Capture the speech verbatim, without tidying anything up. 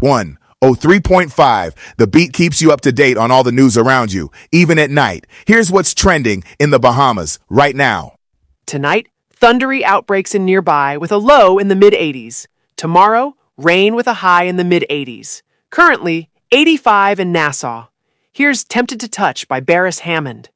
one oh three point five. The Beat keeps you up to date on all the news around you, even at night. Here's what's trending in the Bahamas right now. Tonight, thundery outbreaks in nearby with a low in the mid eighties. Tomorrow, rain with a high in the mid eighties. Currently, eighty-five in Nassau. Here's Tempted to Touch by Barris Hammond.